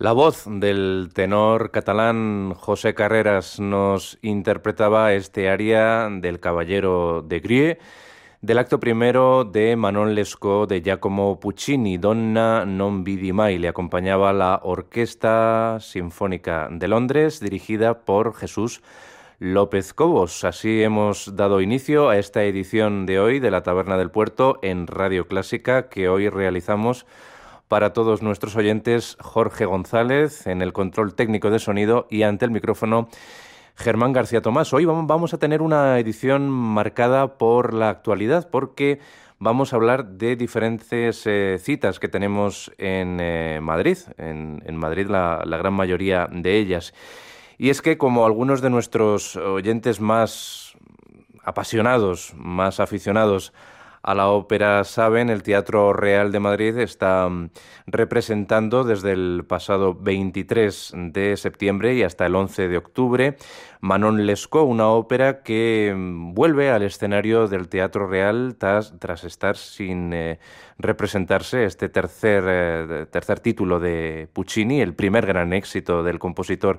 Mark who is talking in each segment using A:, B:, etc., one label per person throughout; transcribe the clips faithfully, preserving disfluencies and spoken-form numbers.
A: La voz del tenor catalán José Carreras nos interpretaba este aria del Caballero de Grieux, del acto primero de Manon Lescaut de Giacomo Puccini, Donna non vidi mai. Le acompañaba la Orquesta Sinfónica de Londres, dirigida por Jesús López Cobos. Así hemos dado inicio a esta edición de hoy de La Taberna del Puerto en Radio Clásica, que hoy realizamos para todos nuestros oyentes Jorge González en el control técnico de sonido y ante el micrófono Germán García Tomás. Hoy vamos a tener una edición marcada por la actualidad porque vamos a hablar de diferentes eh, citas que tenemos en eh, Madrid, en, en Madrid la, la gran mayoría de ellas. Y es que como algunos de nuestros oyentes más apasionados, más aficionados a la ópera saben, el Teatro Real de Madrid está representando desde el pasado veintitrés de septiembre y hasta el once de octubre Manon Lescaut, una ópera que vuelve al escenario del Teatro Real tras, tras estar sin eh, representarse este tercer, eh, tercer título de Puccini, el primer gran éxito del compositor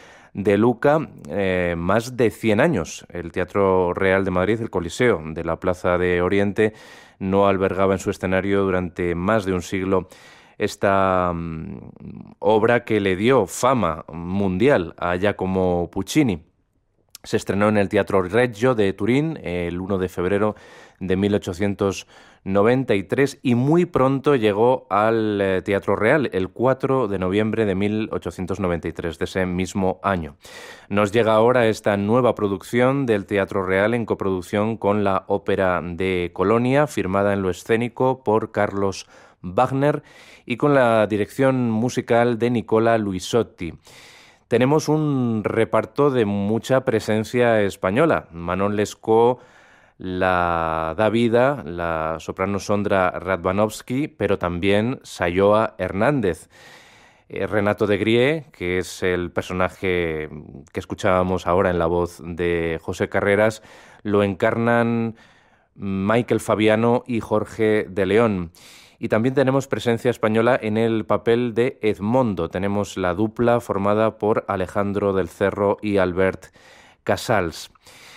A: de Luca, eh, más de cien años. El Teatro Real de Madrid, el Coliseo de la Plaza de Oriente, no albergaba en su escenario durante más de un siglo esta um, obra que le dio fama mundial a Giacomo Puccini. Se estrenó en el Teatro Regio de Turín el uno de febrero de mil ochocientos noventa y tres y muy pronto llegó al eh, Teatro Real el cuatro de noviembre de mil ochocientos noventa y tres, de ese mismo año. Nos llega ahora esta nueva producción del Teatro Real en coproducción con la Ópera de Colonia, firmada en lo escénico por Carlos Wagner y con la dirección musical de Nicola Luisotti. Tenemos un reparto de mucha presencia española. Manon Lescaut la da vida, la soprano Sondra Radvanovsky, pero también Sayoa Hernández. Eh, Renato de Grieux, que es el personaje que escuchábamos ahora en la voz de José Carreras, lo encarnan Michael Fabiano y Jorge de León. Y también tenemos presencia española en el papel de Edmondo. Tenemos la dupla formada por Alejandro del Cerro y Albert Casals.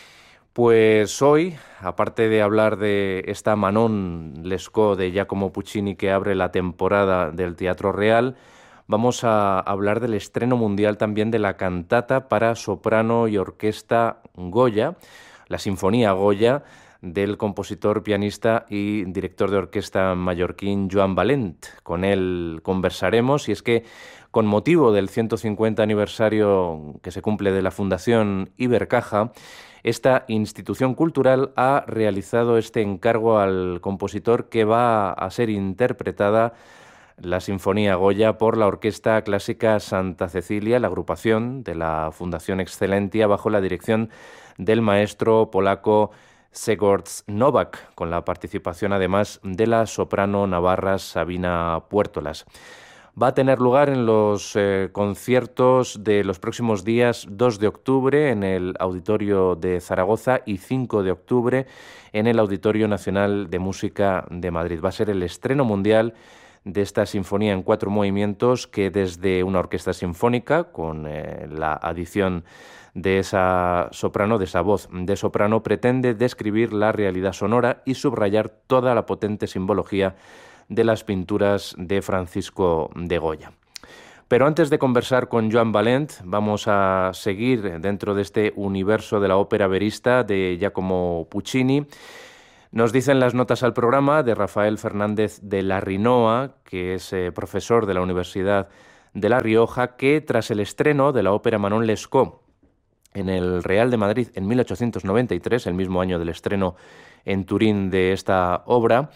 A: Pues hoy, aparte de hablar de esta Manon Lescaut de Giacomo Puccini que abre la temporada del Teatro Real, vamos a hablar del estreno mundial también de la cantata para soprano y orquesta Goya, la Sinfonía Goya, del compositor, pianista y director de orquesta mallorquín Joan Valent. Con él conversaremos y es que con motivo del ciento cincuenta aniversario que se cumple de la Fundación Ibercaja, esta institución cultural ha realizado este encargo al compositor que va a ser interpretada la Sinfonía Goya por la Orquesta Clásica Santa Cecilia, la agrupación de la Fundación Excelentia bajo la dirección del maestro polaco Grzegorz Nowak, con la participación además de la soprano navarra Sabina Puertolas. Va a tener lugar en los eh, conciertos de los próximos días dos de octubre en el Auditorio de Zaragoza y cinco de octubre en el Auditorio Nacional de Música de Madrid. Va a ser el estreno mundial de esta sinfonía en cuatro movimientos que desde una orquesta sinfónica, con eh, la adición de esa soprano, de esa voz de soprano, pretende describir la realidad sonora y subrayar toda la potente simbología de las pinturas de Francisco de Goya. Pero antes de conversar con Joan Valent, vamos a seguir dentro de este universo de la ópera verista de Giacomo Puccini. Nos dicen las notas al programa de Rafael Fernández de la Rinoa, que es eh, profesor de la Universidad de La Rioja, que tras el estreno de la ópera Manon Lescaut en el Real de Madrid en mil ochocientos noventa y tres, el mismo año del estreno en Turín de esta obra,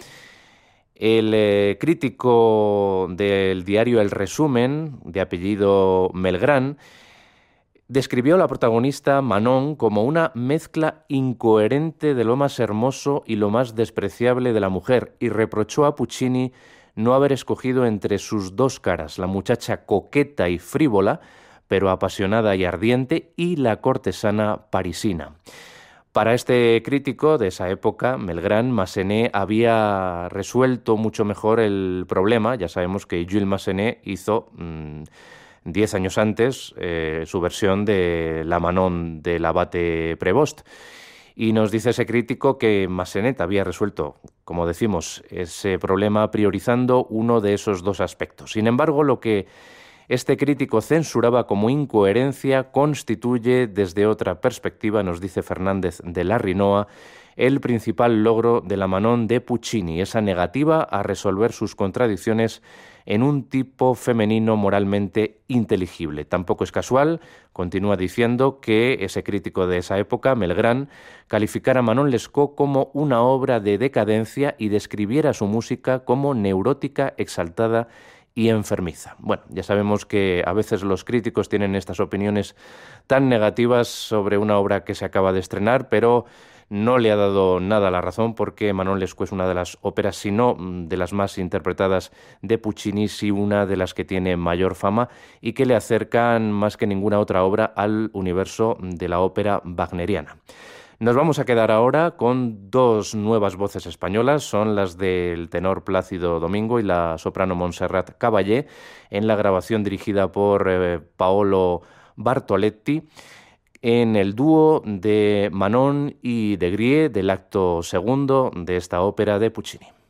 A: el eh, crítico del diario El Resumen, de apellido Melgrán, describió a la protagonista Manon como una mezcla incoherente de lo más hermoso y lo más despreciable de la mujer y reprochó a Puccini no haber escogido entre sus dos caras, la muchacha coqueta y frívola, pero apasionada y ardiente, y la cortesana parisina. Para este crítico de esa época, Melgrán, Massenet había resuelto mucho mejor el problema. Ya sabemos que Jules Massenet hizo mmm, diez años antes, eh, su versión de la Manon del abate Prevost. Y nos dice ese crítico que Massenet había resuelto, como decimos, ese problema priorizando uno de esos dos aspectos. Sin embargo, lo que este crítico censuraba como incoherencia constituye, desde otra perspectiva, nos dice Fernández de la Rinoa, el principal logro de la Manon de Puccini, esa negativa a resolver sus contradicciones en un tipo femenino moralmente inteligible. Tampoco es casual, continúa diciendo, que ese crítico de esa época, Melgrán, calificara a Manon Lescaut como una obra de decadencia y describiera su música como neurótica, exaltada y enfermiza. Bueno, ya sabemos que a veces los críticos tienen estas opiniones tan negativas sobre una obra que se acaba de estrenar, pero no le ha dado nada a la razón, porque Manon Lescaut es una de las óperas, si no de las más interpretadas de Puccini, sí una de las que tiene mayor fama y que le acercan más que ninguna otra obra al universo de la ópera wagneriana. Nos vamos a quedar ahora con dos nuevas voces españolas, son las del tenor Plácido Domingo y la soprano Montserrat Caballé, en la grabación dirigida por eh, Paolo Bartoletti, en el dúo de Manon y de Grieg del acto segundo de esta ópera de Puccini.